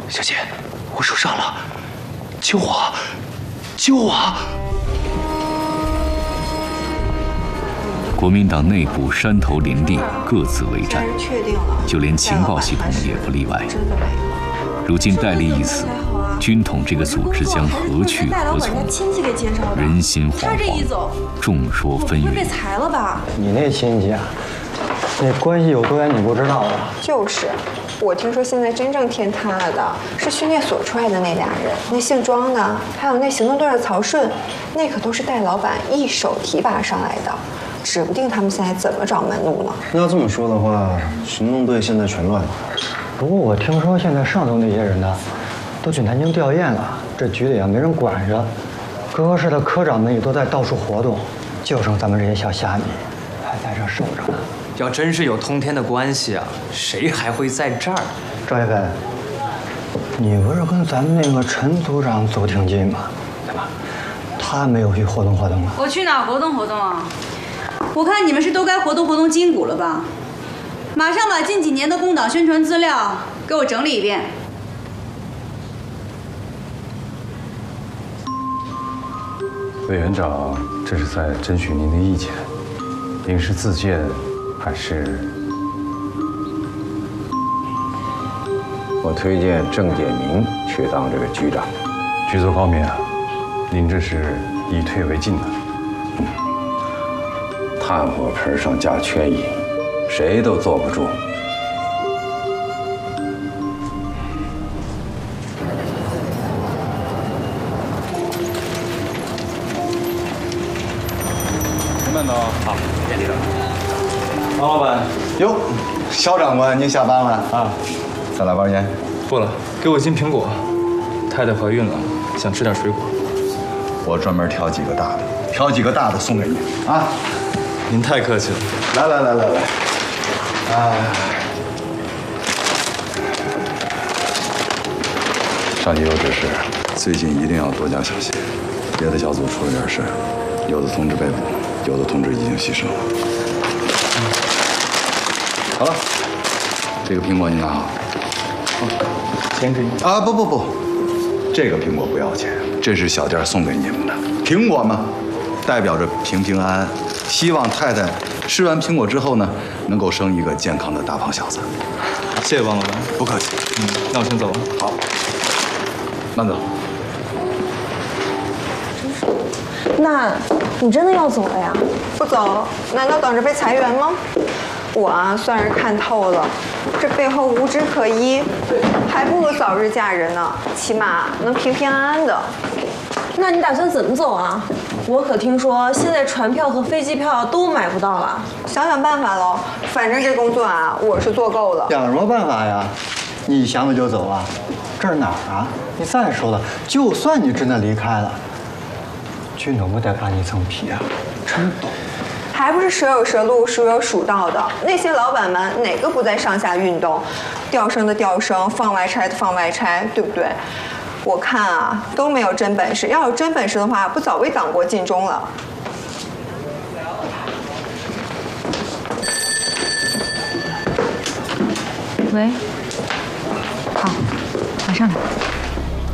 小姐，我受伤了，救我！救我！ 国民党内部山头林立，各自为战，就连情报系统也不例外。如今戴笠一死，军统这个组织将何去何从？人心惶惶，众说纷纭。 被裁了吧？ 你那亲戚啊，那关系有多远你不知道啊？ 就是，我听说现在真正添他了的是训练所出来的那俩人，那姓庄的，还有那行动队的曹顺，那可都是戴老板一手提拔上来的。指不定他们现在怎么找门路呢？ 那要这么说的话，行动队现在全乱了。 不过我听说现在上头那些人呢，都去南京调研了，这局里啊没人管着，各个市的科长们也都在到处活动，就剩咱们这些小虾米还在这守着呢。 要真是有通天的关系啊，谁还会在这儿？ 赵一飞，你不是跟咱们那个陈组长走挺近吗？对吧？他没有去活动活动吗？ 我去哪活动活动啊？我看你们是都该活动活动筋骨了吧？马上把近几年的工党宣传资料给我整理一遍。 委员长，这是在征询您的意见，您是自荐还是？ 我推荐郑建明去当这个局长。 局座高明啊，您这是以退为进呢。 炭火盆上加圈引，谁都坐不住。 慢走。好，电梯了。王老板，哟，肖长官，您下班了啊？再来包烟？ 不了，给我一斤苹果。太太怀孕了，想吃点水果。 我专门挑几个大的，挑几个大的送给您啊。 您太客气了。 来， 上级有指示，最近一定要多加小心。别的小组出了点事，有的同志被捕，有的同志已经牺牲了。好了，这个苹果您拿好。 钱给你啊，不，这个苹果不要钱，这是小店送给你们的。苹果嘛，代表着平平安安。希望太太吃完苹果之后呢，能够生一个健康的大胖小子。 谢谢王老板。 不客气。 那我先走了。 好，慢走。 那你真的要走了呀？不走，难道等着被裁员吗？我啊，算是看透了，这背后无枝可依，还不如早日嫁人呢，起码能平平安安的。 那你打算怎么走啊？我可听说现在船票和飞机票都买不到了。 想想办法喽，反正这工作啊，我是做够了。 想什么办法呀？你想走就走啊？这是哪儿啊？你再说了，就算你真的离开了，军统不得扒你一层皮啊？真懂。 还不是蛇有蛇路，鼠有鼠道的。那些老板们哪个不在上下运动？调升的调升，放外差的放外差，对不对？我看啊，都没有真本事。要有真本事的话，不早为党国尽忠了。 喂，好，马上来。